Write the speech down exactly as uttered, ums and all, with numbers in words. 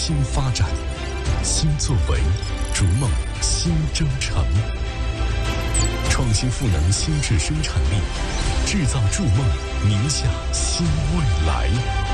新发展，新作为，逐梦新征程。创新赋能新质生产力，制造筑梦，宁夏新未来。